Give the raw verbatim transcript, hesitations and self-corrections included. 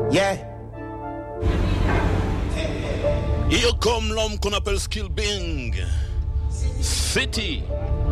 Yeah. Here come l'homme qu'on appelle Skill Bing. City.